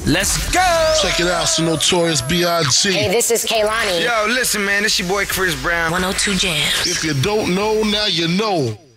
Let's go! Check it out, it's the Notorious B.I.G. Hey, this is Kaylani. Yo, listen, man, this your boy Chris Brown. 102 Jams. If you don't know, now you know.